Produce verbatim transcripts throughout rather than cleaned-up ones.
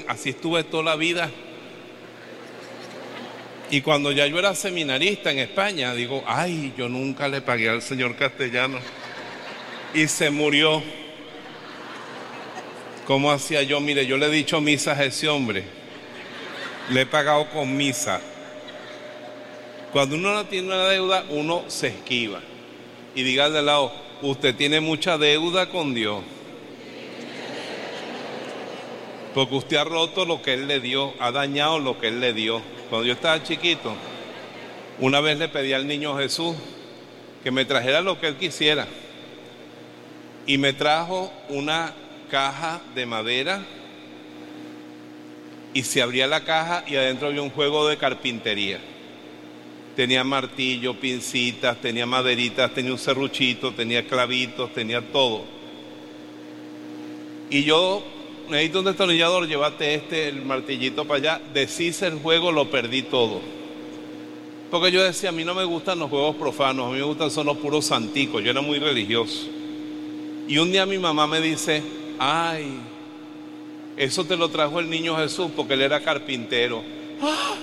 así estuve toda la vida. Y cuando ya yo era seminarista en España, digo, ay, yo nunca le pagué al señor Castellano. Y se murió. ¿Cómo hacía yo? Mire, yo le he dicho misas a ese hombre. Le he pagado con misa. Cuando uno no tiene una deuda, uno se esquiva. Y diga de lado, usted tiene mucha deuda con Dios. Porque usted ha roto lo que Él le dio, ha dañado lo que Él le dio. Cuando yo estaba chiquito, una vez le pedí al niño Jesús que me trajera lo que Él quisiera. Y me trajo una caja de madera y se abría la caja y adentro había un juego de carpintería. Tenía martillo, pincitas, tenía maderitas, tenía un serruchito, tenía clavitos, tenía todo. Y yo, necesito un destornillador, llévate este, el martillito para allá. Deshice el juego, lo perdí todo. Porque yo decía, a mí no me gustan los juegos profanos, a mí me gustan son los puros santicos, yo era muy religioso. Y un día mi mamá me dice, ay, eso te lo trajo el niño Jesús porque él era carpintero. ¡Ah!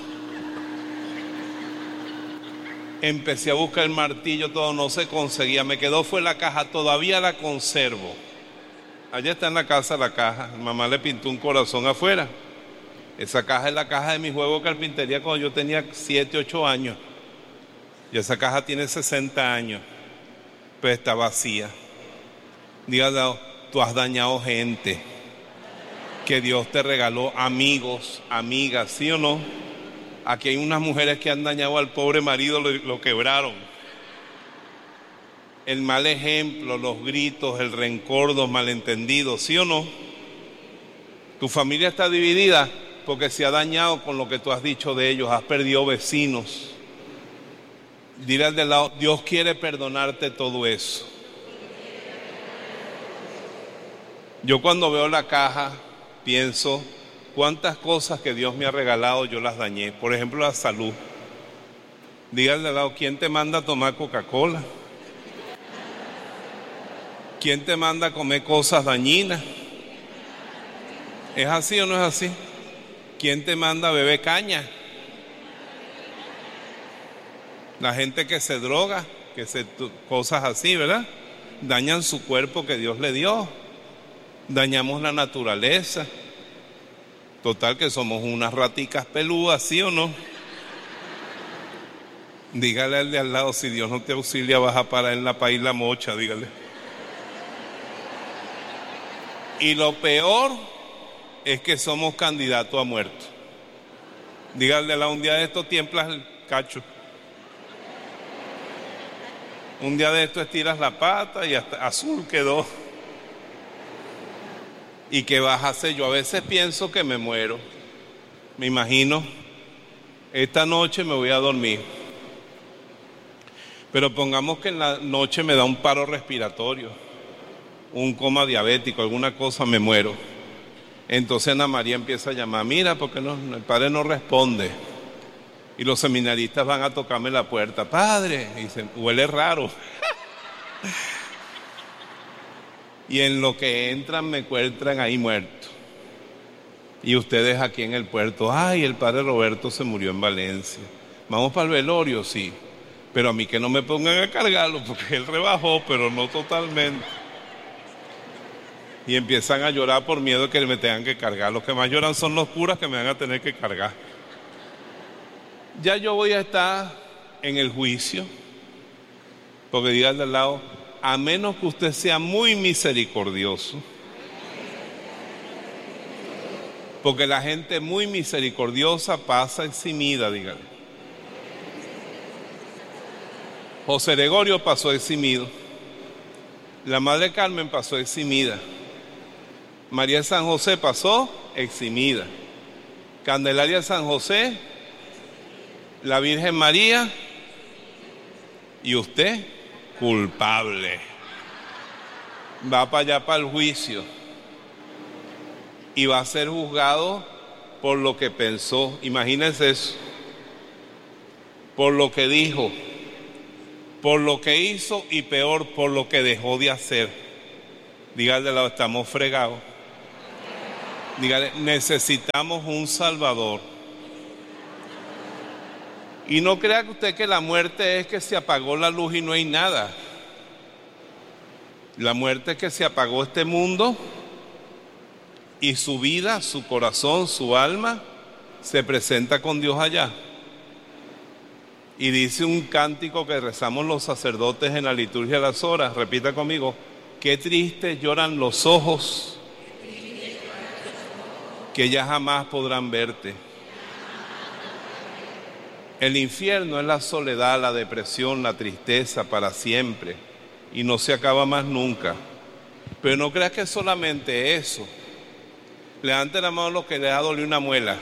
Empecé a buscar el martillo, todo no se conseguía, me quedó fue la caja, todavía la conservo. Allá está en la casa la caja, mi mamá le pintó un corazón afuera. Esa caja es la caja de mi juego de carpintería cuando yo tenía siete, ocho años. Y esa caja tiene sesenta años, pero está vacía. Dígale, tú has dañado gente que Dios te regaló, amigos, amigas, ¿sí o no? Aquí hay unas mujeres que han dañado al pobre marido, lo, lo quebraron. El mal ejemplo, los gritos, el rencor, los malentendidos, ¿sí o no? Tu familia está dividida porque se ha dañado con lo que tú has dicho de ellos, has perdido vecinos. Dile al de lado, Dios quiere perdonarte todo eso. Yo cuando veo la caja pienso cuántas cosas que Dios me ha regalado yo las dañé. Por ejemplo, la salud. Dígale al lado, ¿quién te manda a tomar Coca-Cola? ¿Quién te manda a comer cosas dañinas? ¿Es así o no es así? ¿Quién te manda a beber caña? La gente que se droga, que se cosas así, ¿verdad? Dañan su cuerpo que Dios le dio. Dañamos la naturaleza. Total que somos unas raticas peludas, ¿sí o no? Dígale al de al lado, si Dios no te auxilia vas a parar en la país la mocha, dígale. Y lo peor es que somos candidatos a muerto. Dígale al lado, un día de esto tiemplas el cacho. Un día de esto estiras la pata y hasta azul quedó. ¿Y qué vas a hacer? Yo a veces pienso que me muero. Me imagino, esta noche me voy a dormir. Pero pongamos que en la noche me da un paro respiratorio, un coma diabético, alguna cosa, me muero. Entonces Ana María empieza a llamar, mira, porque no, el padre no responde. Y los seminaristas van a tocarme la puerta, padre, y dicen, huele raro. Y en lo que entran me encuentran ahí muerto. Y ustedes aquí en el puerto, ay, el padre Roberto se murió en Valencia. Vamos para el velorio, sí. Pero a mí que no me pongan a cargarlo, porque él rebajó, pero no totalmente. Y empiezan a llorar por miedo de que me tengan que cargar. Los que más lloran son los curas que me van a tener que cargar. Ya yo voy a estar en el juicio, porque diga al lado, a menos que usted sea muy misericordioso, porque la gente muy misericordiosa pasa eximida, dígale. José Gregorio pasó eximido, la Madre Carmen pasó eximida, María de San José pasó eximida, Candelaria de San José, la Virgen María y usted culpable. Va para allá para el juicio y va a ser juzgado por lo que pensó. Imagínense eso, por lo que dijo, por lo que hizo y peor, por lo que dejó de hacer. Dígale al lado, estamos fregados. Dígale, necesitamos un Salvador. Y no crea que usted que la muerte es que se apagó la luz y no hay nada. La muerte es que se apagó este mundo y su vida, su corazón, su alma se presenta con Dios allá. Y dice un cántico que rezamos los sacerdotes en la liturgia de las horas, repita conmigo: qué tristes lloran los ojos que ya jamás podrán verte. El infierno es la soledad, la depresión, la tristeza para siempre y no se acaba más nunca. Pero no creas que es solamente eso. Levante la mano los que les ha dolido una muela.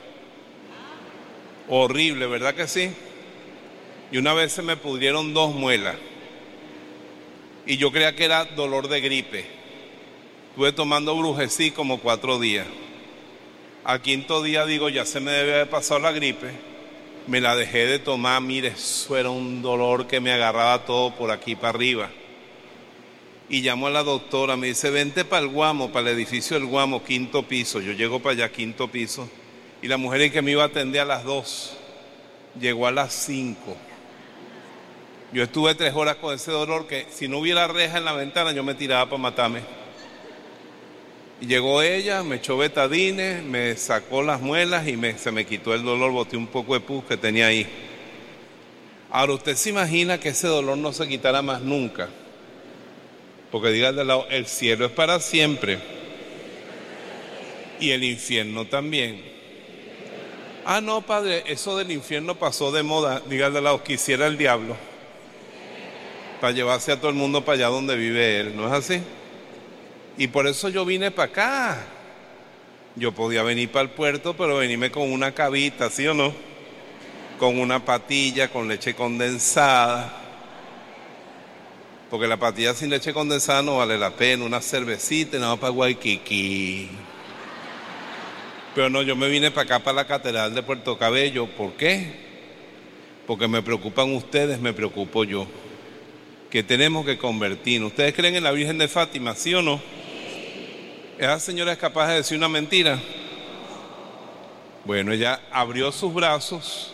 Horrible, ¿verdad que sí? Y una vez se me pudrieron dos muelas y yo creía que era dolor de gripe. Estuve tomando Brujesí como cuatro días. Al quinto día digo, ya se me debe haber pasado la gripe. Me la dejé de tomar, mire, eso era un dolor que me agarraba todo por aquí para arriba. Y llamo a la doctora, me dice, vente para el Guamo, para el edificio del Guamo, quinto piso. Yo llego para allá, quinto piso, y la mujer en que me iba a atender a las dos, llegó a las cinco. Yo estuve tres horas con ese dolor que si no hubiera reja en la ventana yo me tiraba para matarme. Y llegó ella, me echó betadine, me sacó las muelas y me, se me quitó el dolor, boté un poco de pus que tenía ahí. Ahora, usted se imagina que ese dolor no se quitará más nunca. Porque diga de lado, el cielo es para siempre. Y el infierno también. Ah, no, padre, eso del infierno pasó de moda. Diga de lado, quisiera el diablo para llevarse a todo el mundo para allá donde vive él, ¿no es así? Y por eso yo vine para acá. Yo podía venir para el puerto, pero venirme con una cabita, ¿sí o no? Con una patilla, con leche condensada. Porque la patilla sin leche condensada no vale la pena. Una cervecita y nada más para Guayquiqui. Pero no, yo me vine para acá, para la Catedral de Puerto Cabello. ¿Por qué? Porque me preocupan ustedes, me preocupo yo. Que tenemos que convertirnos. ¿Ustedes creen en la Virgen de Fátima, sí o no? ¿Esa señora es capaz de decir una mentira? Bueno, ella abrió sus brazos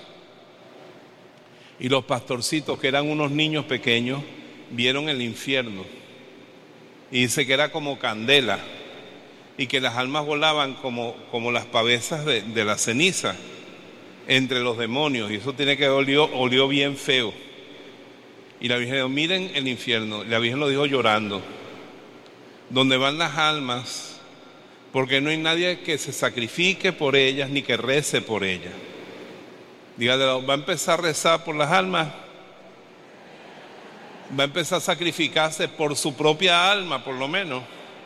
y los pastorcitos, que eran unos niños pequeños, vieron el infierno. Y dice que era como candela y que las almas volaban como, como las pavesas de, de la ceniza entre los demonios. Y eso tiene que olió, olió bien feo. Y la Virgen dijo, miren el infierno. La Virgen lo dijo llorando. Donde van las almas, porque no hay nadie que se sacrifique por ellas ni que rece por ellas. Dígale, va a empezar a rezar por las almas. Va a empezar a sacrificarse por su propia alma, por lo menos.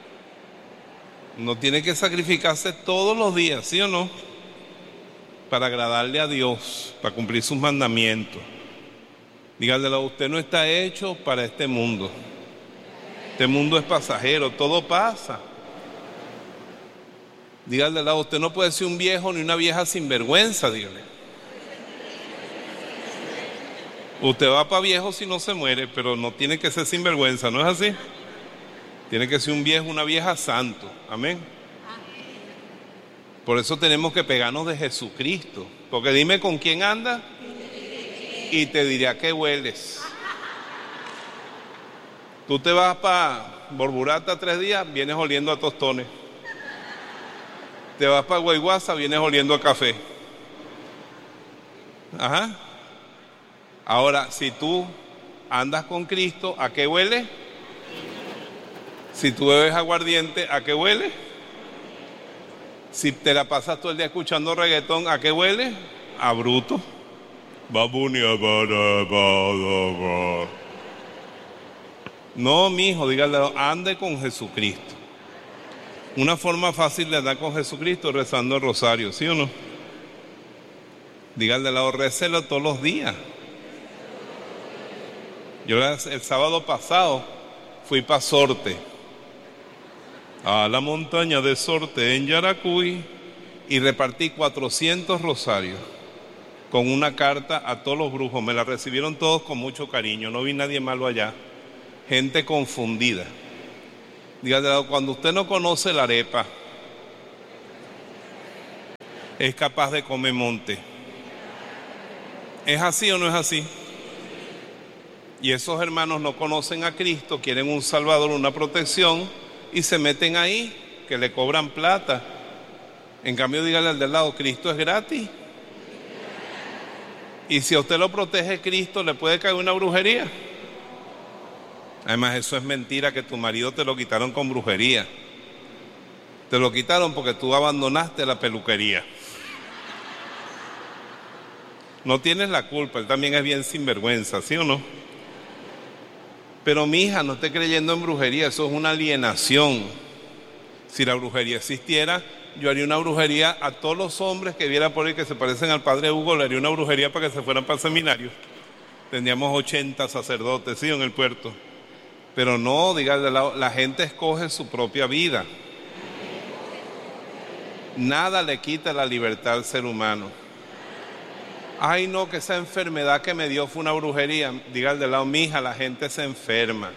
No tiene que sacrificarse todos los días, ¿sí o no? Para agradarle a Dios, para cumplir sus mandamientos. Dígale, usted no está hecho para este mundo. Este mundo es pasajero, todo pasa. Dígale, usted no puede ser un viejo ni una vieja sinvergüenza, dígale. Usted va para viejo si no se muere, pero no tiene que ser sinvergüenza, ¿no es así? Tiene que ser un viejo, una vieja santo, amén. Por eso tenemos que pegarnos de Jesucristo, porque dime con quién anda y te diré a qué hueles. Tú te vas para Borburata tres días, vienes oliendo a tostones. Te vas para Guayguasa, vienes oliendo a café. Ajá. Ahora, si tú andas con Cristo, ¿a qué huele? Si tú bebes aguardiente, ¿a qué huele? Si te la pasas todo el día escuchando reggaetón, ¿a qué huele? A bruto. No, mijo, dígale, ande con Jesucristo. Una forma fácil de andar con Jesucristo es rezando el rosario, ¿sí o no? Dígale, récelo todos los días. Yo el sábado pasado fui para Sorte, a la montaña de Sorte en Yaracuy, y repartí cuatrocientos rosarios con una carta a todos los brujos. Me la recibieron todos con mucho cariño, no vi nadie malo allá. Gente confundida. Dígale, cuando usted no conoce la arepa, es capaz de comer monte. ¿Es así o no es así? Y esos hermanos no conocen a Cristo, quieren un Salvador, una protección, y se meten ahí, que le cobran plata. En cambio, dígale al del lado, Cristo es gratis. Y si a usted lo protege Cristo, ¿le puede caer una brujería? Además, eso es mentira, que tu marido te lo quitaron con brujería. Te lo quitaron porque tú abandonaste la peluquería. No tienes la culpa, él también es bien sinvergüenza, ¿sí o no? Pero mi hija, no esté creyendo en brujería, eso es una alienación. Si la brujería existiera, yo haría una brujería a todos los hombres que viera por ahí que se parecen al padre Hugo, le haría una brujería para que se fueran para el seminario. Tendríamos ochenta sacerdotes, ¿sí? En el puerto. Pero no, diga, la gente escoge su propia vida. Nada le quita la libertad al ser humano. Ay, no, que esa enfermedad que me dio fue una brujería. Dígale de lado, mi hija, la gente se enferma.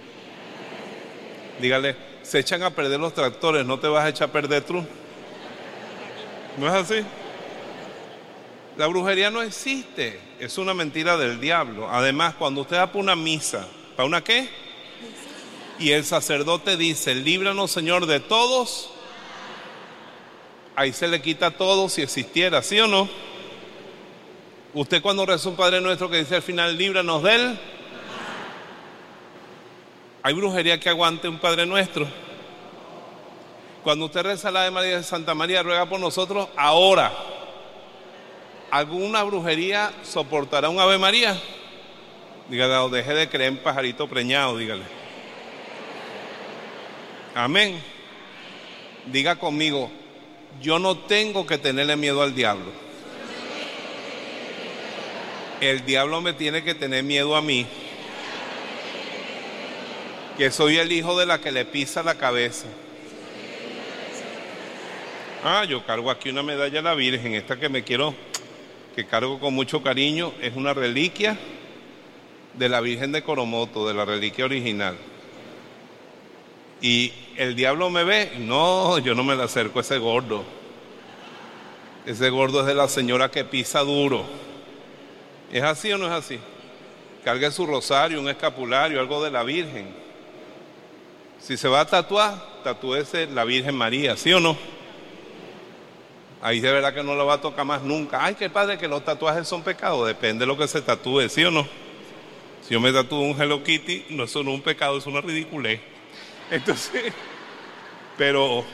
Dígale, se echan a perder los tractores, no te vas a echar a perder tú. ¿No es así? La brujería no existe, es una mentira del diablo. Además, cuando usted va para una misa, ¿para una qué? Y el sacerdote dice, líbranos, Señor, de todos. Ahí se le quita todo si existiera, ¿sí o no? Usted cuando reza un Padre Nuestro que dice al final, líbranos de él. ¿Hay brujería que aguante un Padre Nuestro? Cuando usted reza la Ave María de Santa María, ruega por nosotros ahora. ¿Alguna brujería soportará un Ave María? Dígale, o deje de creer en pajarito preñado, dígale. Amén. Diga conmigo, yo no tengo que tenerle miedo al diablo. El diablo me tiene que tener miedo a mí, que soy el hijo de la que le pisa la cabeza. Ah, yo cargo aquí una medalla a la Virgen, esta que me quiero, que cargo con mucho cariño, es una reliquia de la Virgen de Coromoto, de la reliquia original. Y el diablo me ve, no, yo no me le acerco a ese gordo. Ese gordo es de la señora que pisa duro. ¿Es así o no es así? Cargue su rosario, un escapulario, algo de la Virgen. Si se va a tatuar, tatúese la Virgen María, ¿sí o no? Ahí de verdad que no lo va a tocar más nunca. Ay, qué padre, que los tatuajes son pecados. Depende de lo que se tatúe, ¿sí o no? Si yo me tatúo un Hello Kitty, no, eso no es un pecado, es una ridiculez. Entonces, pero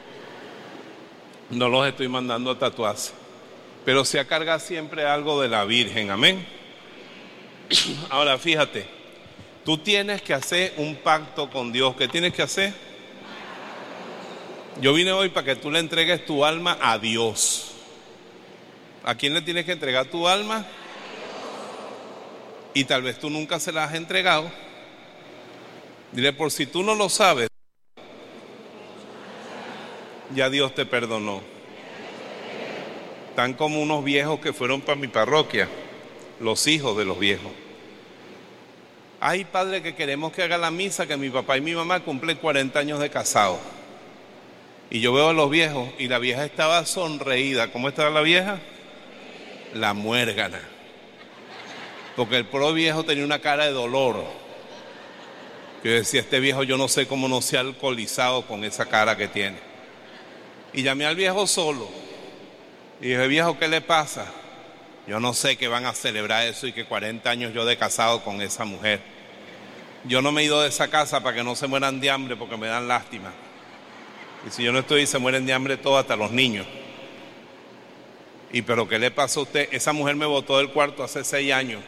no los estoy mandando a tatuarse. Pero se carga siempre algo de la Virgen, amén. Ahora fíjate, tú tienes que hacer un pacto con Dios. ¿Qué tienes que hacer? Yo vine hoy para que tú le entregues tu alma a Dios. ¿A quién le tienes que entregar tu alma? Y tal vez tú nunca se la has entregado. Dile, por si tú no lo sabes, ya Dios te perdonó. Tan como unos viejos que fueron para mi parroquia, los hijos de los viejos. Ay, padre, que queremos que haga la misa, que mi papá y mi mamá cumplen cuarenta años de casado. Y yo veo a los viejos y la vieja estaba sonreída. ¿Cómo estaba la vieja? La muérgana. Porque el pro viejo tenía una cara de dolor. Yo decía, este viejo yo no sé cómo no se ha alcoholizado con esa cara que tiene. Y llamé al viejo solo. Y dije, viejo, ¿qué le pasa? Yo no sé que van a celebrar eso y que cuarenta años yo de casado con esa mujer. Yo no me he ido de esa casa para que no se mueran de hambre porque me dan lástima. Y si yo no estoy, se mueren de hambre todos, hasta los niños. Y pero ¿qué le pasa a usted? Esa mujer me botó del cuarto hace seis años.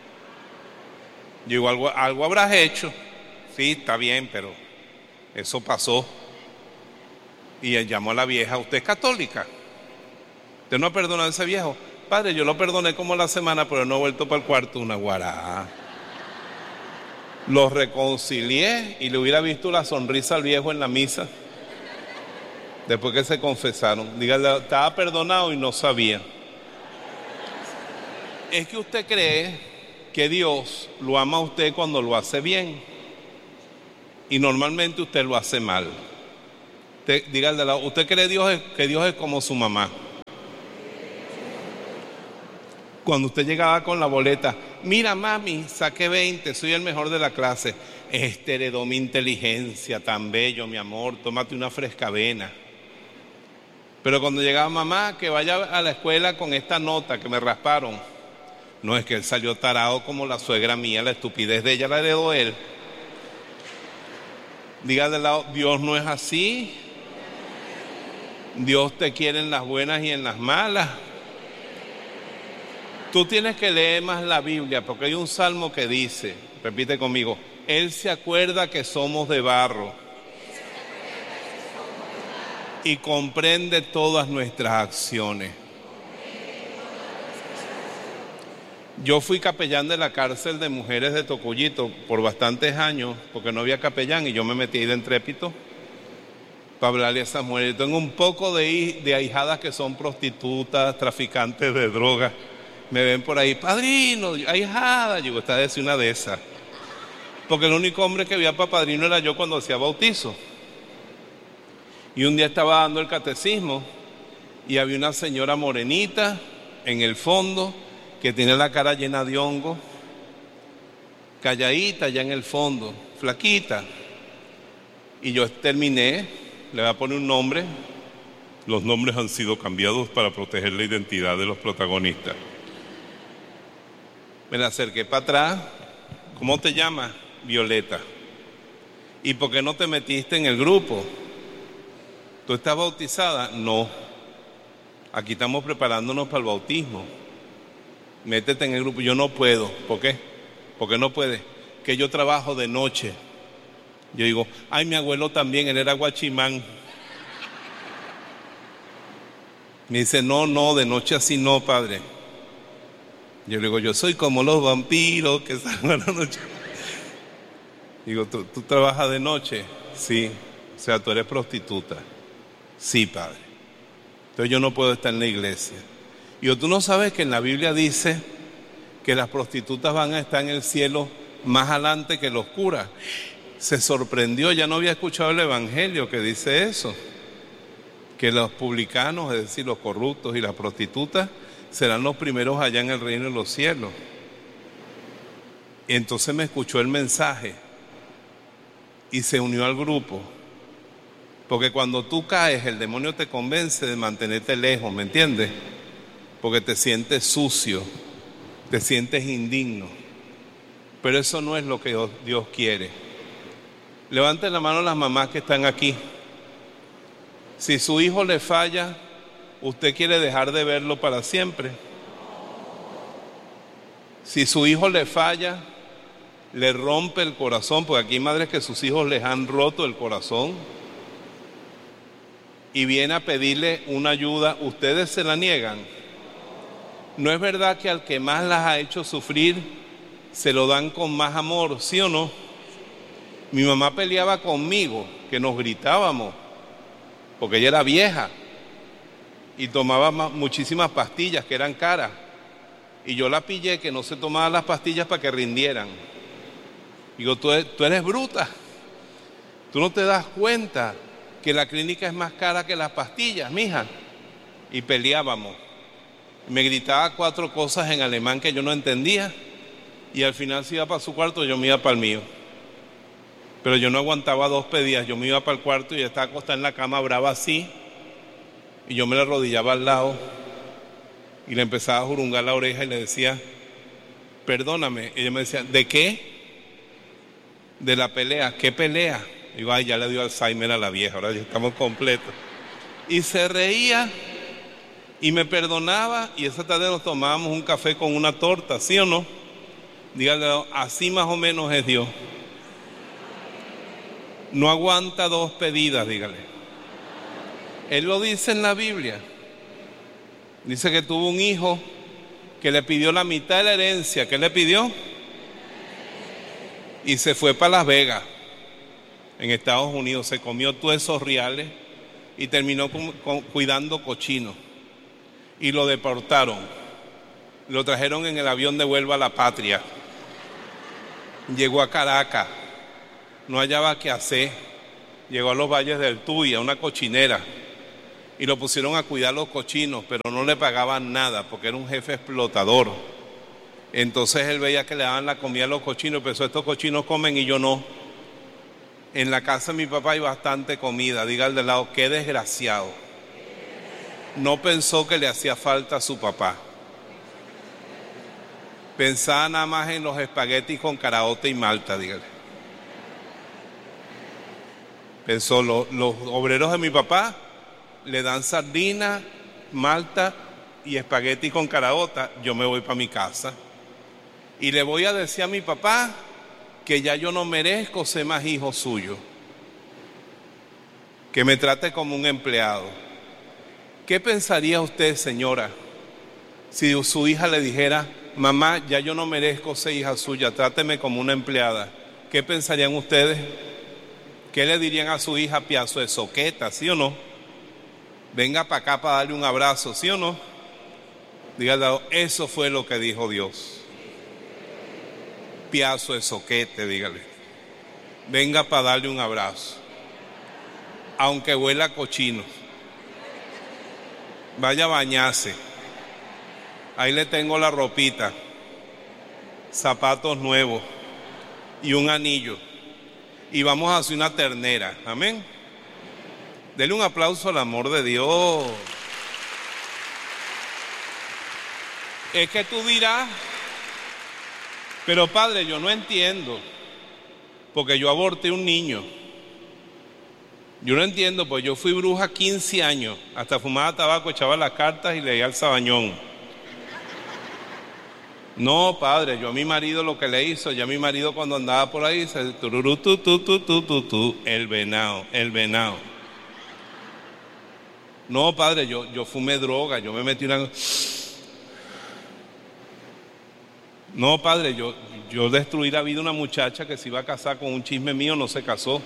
Yo digo, algo, algo habrás hecho. Sí, está bien, pero eso pasó. Y él llamó a la vieja, ¿usted es católica? ¿Usted no ha perdonado a ese viejo? Padre, yo lo perdoné como la semana, pero no he vuelto para el cuarto. Una guará. Los reconcilié y le hubiera visto la sonrisa al viejo en la misa. Después que se confesaron. Dígale, estaba perdonado y no sabía. Es que usted cree que Dios lo ama a usted cuando lo hace bien. Y normalmente usted lo hace mal. Usted, dígale, usted cree Dios es, que Dios es como su mamá. Cuando usted llegaba con la boleta, mira mami, saqué veinte, soy el mejor de la clase. Este heredó mi inteligencia, tan bello, mi amor, tómate una frescavena. Pero cuando llegaba mamá, que vaya a la escuela con esta nota que me rasparon. No, es que él salió tarado como la suegra mía, la estupidez de ella la heredó él. Diga de lado, Dios no es así. Dios te quiere en las buenas y en las malas. Tú tienes que leer más la Biblia, porque hay un salmo que dice, repite conmigo, Él se acuerda que somos de barro y comprende todas nuestras acciones. Yo fui capellán de la cárcel de mujeres de Tocuyito por bastantes años, porque no había capellán y yo me metí ahí de entrépito para hablarle a esas mujeres. Yo tengo un poco de, de ahijadas que son prostitutas, traficantes de drogas. Me ven por ahí, padrino, ahijada. Yo digo, esta es una de esas. Porque el único hombre que había para padrino era yo cuando hacía bautizo. Y un día estaba dando el catecismo y había una señora morenita en el fondo que tiene la cara llena de hongo, calladita ya en el fondo, flaquita. Y yo terminé, le voy a poner un nombre. Los nombres han sido cambiados para proteger la identidad de los protagonistas. Me la acerqué para atrás. ¿Cómo te llamas? Violeta. ¿Y por qué no te metiste en el grupo? ¿Tú estás bautizada? No. Aquí estamos preparándonos para el bautismo. Métete en el grupo. Yo no puedo. ¿Por qué? Porque no puede. Que yo trabajo de noche. Yo digo, ay, mi abuelo también, él era guachimán. Me dice, no, no, de noche así no, padre. Yo le digo, yo soy como los vampiros que salen a la noche. Digo, ¿tú, ¿tú trabajas de noche? Sí. O sea, tú eres prostituta. Sí, padre. Entonces yo no puedo estar en la iglesia. Y tú no sabes que en la Biblia dice que las prostitutas van a estar en el cielo más adelante que los curas. Se sorprendió, ya no había escuchado el evangelio que dice eso. Que los publicanos, es decir, los corruptos y las prostitutas, serán los primeros allá en el reino de los cielos. Y entonces me escuchó el mensaje y se unió al grupo. Porque cuando tú caes, el demonio te convence de mantenerte lejos, ¿me entiendes? Porque te sientes sucio, te sientes indigno. Pero eso no es lo que Dios, Dios quiere. Levanten la mano las mamás que están aquí. Si su hijo le falla, ¿usted quiere dejar de verlo para siempre? Si su hijo le falla, le rompe el corazón, porque aquí hay madres que sus hijos les han roto el corazón, y viene a pedirle una ayuda, ¿ustedes se la niegan? ¿No es verdad que al que más las ha hecho sufrir, se lo dan con más amor, sí o no? Mi mamá peleaba conmigo, que nos gritábamos, porque ella era vieja, y tomaba muchísimas pastillas que eran caras, y yo la pillé que no se tomaba las pastillas para que rindieran. Digo, tú eres, tú eres bruta, tú no te das cuenta que la clínica es más cara que las pastillas, mija. Y peleábamos. Me gritaba cuatro cosas en alemán que yo no entendía, y al final se iba para su cuarto, yo me iba para el mío. Pero yo no aguantaba dos pedidas, yo me iba para el cuarto y ella estaba acostada en la cama brava así, y yo me la arrodillaba al lado y le empezaba a jurungar la oreja y le decía, perdóname. Ella me decía, ¿de qué? De la pelea. ¿Qué pelea? Digo, ay, ya le dio Alzheimer a la vieja, ahora ya estamos completos. Y se reía y me perdonaba, y esa tarde nos tomábamos un café con una torta, ¿sí o no? Dígale, así más o menos es Dios. No aguanta dos pedidas, dígale. Él lo dice en la Biblia. Dice que tuvo un hijo que le pidió la mitad de la herencia. ¿Qué le pidió? Y se fue para Las Vegas, en Estados Unidos. Se comió todos esos reales y terminó con, con, cuidando cochinos. Y lo deportaron. Lo trajeron en el avión de vuelta a la patria. Llegó a Caracas. No hallaba qué hacer. Llegó a los valles del Tuy, a una cochinera. y lo pusieron a cuidar los cochinos, pero no le pagaban nada porque era un jefe explotador. Entonces él veía que le daban la comida a los cochinos, pero estos cochinos comen y yo no. En la casa de mi papá hay bastante comida. Diga al de lado, qué desgraciado. No pensó que le hacía falta a su papá. Pensaba nada más en los espaguetis con caraota y malta, dígale. Pensó, lo, los obreros de mi papá le dan sardina, malta y espagueti con caraota, yo me voy para mi casa. Y le voy a decir a mi papá que ya yo no merezco ser más hijo suyo. Que me trate como un empleado. ¿Qué pensaría usted, señora, si su hija le dijera, mamá, ya yo no merezco ser hija suya, tráteme como una empleada? ¿Qué pensarían ustedes? ¿Qué le dirían a su hija, piazo de soqueta, sí o no? Venga para acá para darle un abrazo, ¿sí o no? Dígale, eso fue lo que dijo Dios. Piazo de soquete, dígale. Venga para darle un abrazo. Aunque huela a cochino. Vaya a bañarse. Ahí le tengo la ropita, zapatos nuevos y un anillo. Y vamos a hacer una ternera. Amén. Dele un aplauso al amor de Dios. Es que tú dirás, pero padre, yo no entiendo, porque yo aborté un niño. Yo no entiendo, pues yo fui bruja quince años, hasta fumaba tabaco, echaba las cartas y leía el sabañón. No, padre, yo a mi marido lo que le hizo, ya mi marido cuando andaba por ahí, se tururú, tu, tu, tu, tu, tu, tu, el venado, el venado. No, padre, yo, yo fumé droga, yo me metí una... No, padre, yo, yo destruí la vida de una muchacha que se iba a casar con un chisme mío, no se casó.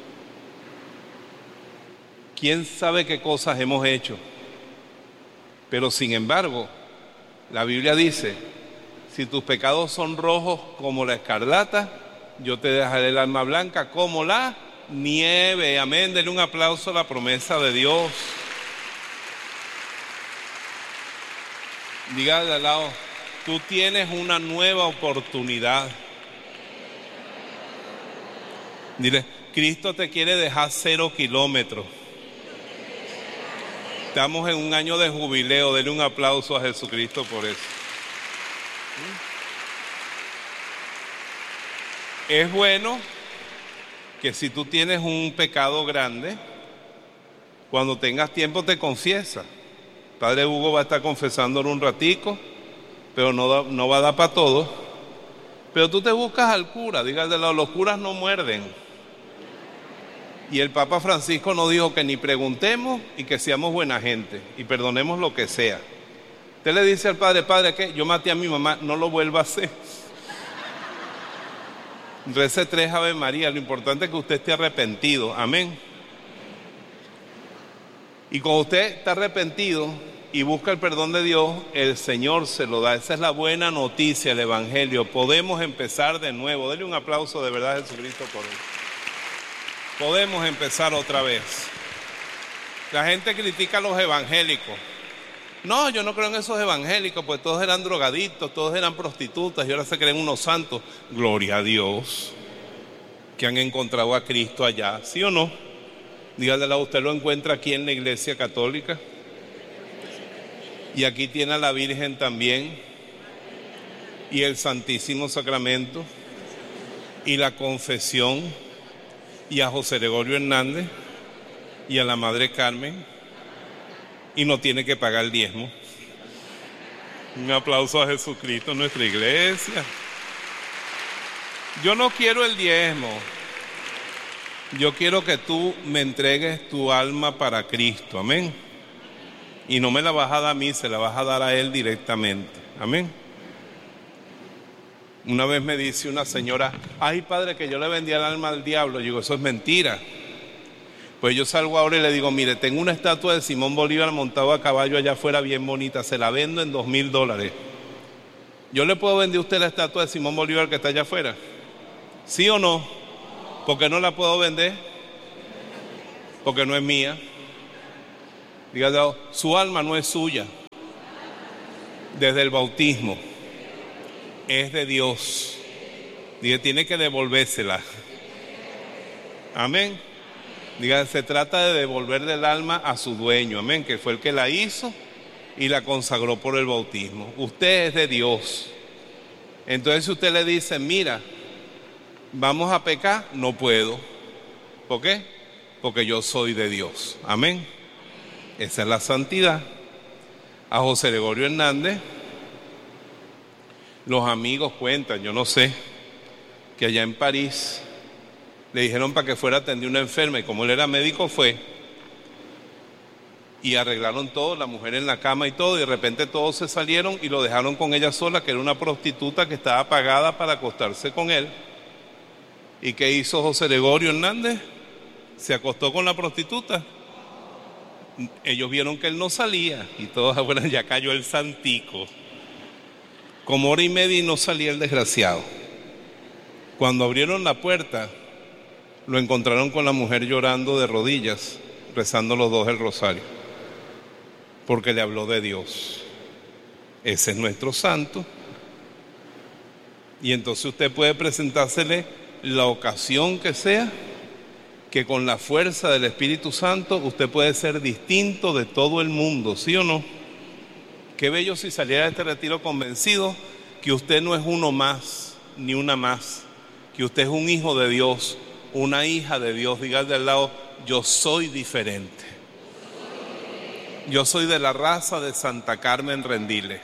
¿Quién sabe qué cosas hemos hecho? Pero sin embargo, la Biblia dice, si tus pecados son rojos como la escarlata, yo te dejaré el alma blanca como la nieve. Amén, denle un aplauso a la promesa de Dios. Diga de al lado, tú tienes una nueva oportunidad. Dile, Cristo te quiere dejar cero kilómetros. Estamos en un año de jubileo, denle un aplauso a Jesucristo por eso. Es bueno que si tú tienes un pecado grande, cuando tengas tiempo te confiesa. Padre Hugo va a estar confesándolo un ratico, pero no, da, no va a dar para todo. Pero tú te buscas al cura, dígale, los curas no muerden. Y el Papa Francisco nos dijo que ni preguntemos y que seamos buena gente y perdonemos lo que sea. Usted le dice al padre, padre, ¿qué? Yo maté a mi mamá, no lo vuelva a hacer. Rece tres Ave María, lo importante es que usted esté arrepentido, amén. Y cuando usted está arrepentido y busca el perdón de Dios, el Señor se lo da. Esa es la buena noticia, el Evangelio. Podemos empezar de nuevo. Denle un aplauso de verdad a Jesucristo por él. Podemos empezar otra vez. La gente critica a los evangélicos. No, yo no creo en esos evangélicos, pues todos eran drogadictos, todos eran prostitutas y ahora se creen unos santos. Gloria a Dios que han encontrado a Cristo allá, ¿sí o no? Dígale, usted lo encuentra aquí en la Iglesia Católica. Y aquí tiene a la Virgen también. Y el Santísimo Sacramento. Y la confesión. Y a José Gregorio Hernández. Y a la Madre Carmen. Y no tiene que pagar el diezmo. Un aplauso a Jesucristo en nuestra iglesia. Yo no quiero el diezmo. Yo quiero que tú me entregues tu alma para Cristo, amén. Y no me la vas a dar a mí, se la vas a dar a Él directamente, amén. Una vez me dice una señora, ay padre, que yo le vendí el alma al diablo. Yo digo, eso es mentira. Pues yo salgo ahora y le digo, mire, tengo una estatua de Simón Bolívar montado a caballo allá afuera bien bonita, se la vendo en dos mil dólares. ¿Yo le puedo vender a usted la estatua de Simón Bolívar que está allá afuera? ¿Sí o no? ¿Por qué no la puedo vender? Porque no es mía. Dígale, su alma no es suya. Desde el bautismo es de Dios. Diga, tiene que devolvérsela. Amén. Diga, se trata de devolverle el alma a su dueño. Amén. Que fue el que la hizo y la consagró por el bautismo. Usted es de Dios. Entonces, si usted le dice, mira, vamos a pecar, no puedo. ¿Por qué? Porque yo soy de Dios. Amén. Esa es la santidad. A José Gregorio Hernández, los amigos cuentan, yo no sé, que allá en París le dijeron para que fuera a atender una enferma y como él era médico fue y arreglaron todo, la mujer en la cama y todo, y de repente todos se salieron y lo dejaron con ella sola, que era una prostituta que estaba pagada para acostarse con él. ¿Y qué hizo José Gregorio Hernández? Se acostó con la prostituta. Ellos vieron que él no salía y todos, bueno, ya cayó el santico. Como hora y media y no salía el desgraciado. Cuando abrieron la puerta, lo encontraron con la mujer llorando de rodillas, rezando los dos el rosario, porque le habló de Dios. Ese es nuestro santo. Y entonces usted puede presentársele la ocasión que sea, que con la fuerza del Espíritu Santo usted puede ser distinto de todo el mundo, ¿sí o no? Qué bello si saliera de este retiro convencido que usted no es uno más, ni una más, que usted es un hijo de Dios, una hija de Dios. Diga de al lado, yo soy diferente. Yo soy de la raza de Santa Carmen Rendile,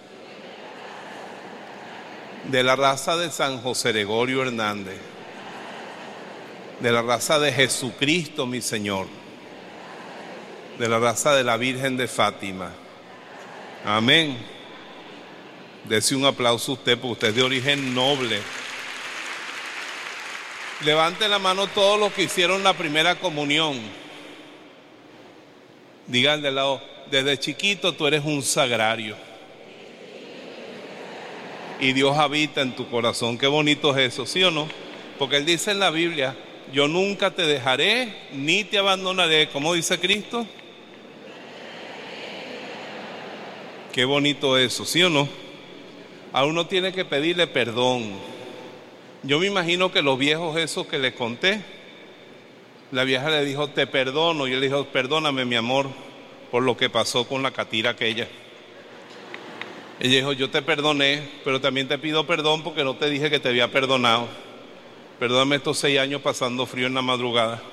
de la raza de San José Gregorio Hernández, de la raza de Jesucristo mi Señor, de la raza de la Virgen de Fátima. Amén. Dese un aplauso a usted porque usted es de origen noble. Levante la mano todos los que hicieron la primera comunión. Digan de lado, desde chiquito tú eres un sagrario y Dios habita en tu corazón. Qué bonito es eso, ¿sí o no? Porque Él dice en la Biblia, yo nunca te dejaré ni te abandonaré. ¿Cómo dice Cristo? Qué bonito eso, ¿sí o no? A uno tiene que pedirle perdón. Yo me imagino que los viejos esos que les conté, la vieja le dijo, te perdono, y él dijo, perdóname mi amor por lo que pasó con la catira aquella. Ella dijo, yo te perdoné, pero también te pido perdón porque no te dije que te había perdonado. Perdóname estos seis años pasando frío en la madrugada.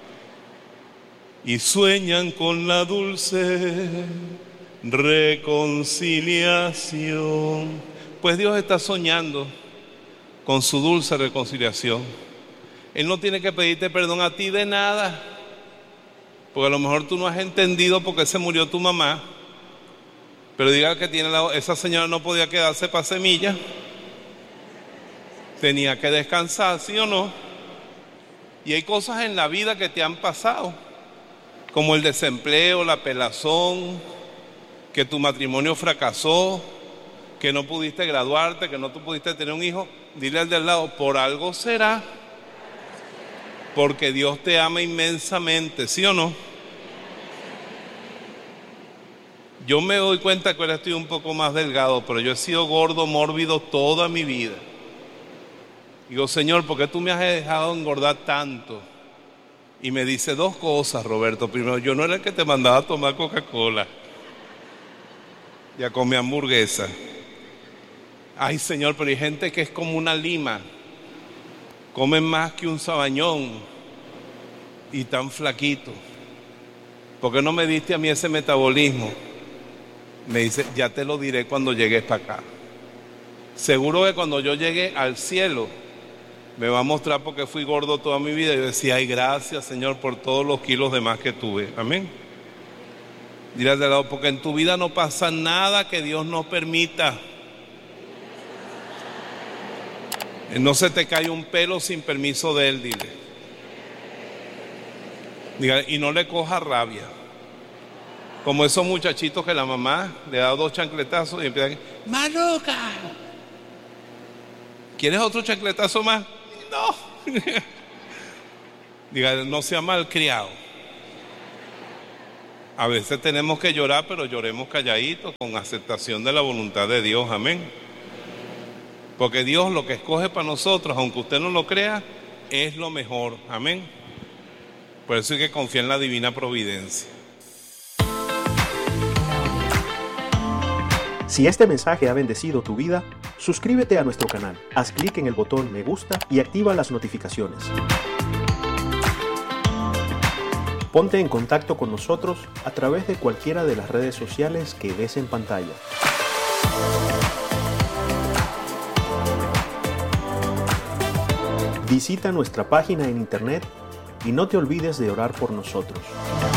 Y sueñan con la dulce reconciliación. Pues Dios está soñando con su dulce reconciliación. Él no tiene que pedirte perdón a ti de nada, porque a lo mejor tú no has entendido por qué se murió tu mamá, pero diga que tiene la, esa señora no podía quedarse para semilla, tenía que descansar, ¿sí o no? Y hay cosas en la vida que te han pasado, como el desempleo, la pelazón, que tu matrimonio fracasó, que no pudiste graduarte, que no tú pudiste tener un hijo. Dile al del lado, por algo será, porque Dios te ama inmensamente, ¿sí o no? Yo me doy cuenta que ahora estoy un poco más delgado, pero yo he sido gordo, mórbido toda mi vida. Digo, Señor, ¿por qué tú me has dejado engordar tanto? Y me dice dos cosas, Roberto. Primero, yo no era el que te mandaba a tomar Coca-Cola y a comer hamburguesa. Ay, Señor, pero hay gente que es como una lima, comen más que un sabañón y tan flaquito. ¿Por qué no me diste a mí ese metabolismo? Me dice, ya te lo diré cuando llegues para acá. Seguro que cuando yo llegue al cielo me va a mostrar porque fui gordo toda mi vida. Y yo decía, ay, gracias, Señor, por todos los kilos de más que tuve. Amén. Dirás de lado, porque en tu vida no pasa nada que Dios no permita. No se te cae un pelo sin permiso de Él, dile. Diga, y no le coja rabia. Como esos muchachitos que la mamá le da dos chancletazos y empiezan, ¡Maruca! ¿Quieres otro chancletazo más? No. Diga, no sea malcriado. A veces tenemos que llorar, pero lloremos calladitos, con aceptación de la voluntad de Dios, amén. Porque Dios lo que escoge para nosotros, aunque usted no lo crea, es lo mejor, amén. Por eso hay que confiar en la divina providencia. Si este mensaje ha bendecido tu vida, suscríbete a nuestro canal, haz clic en el botón me gusta y activa las notificaciones. Ponte en contacto con nosotros a través de cualquiera de las redes sociales que ves en pantalla. Visita nuestra página en internet y no te olvides de orar por nosotros.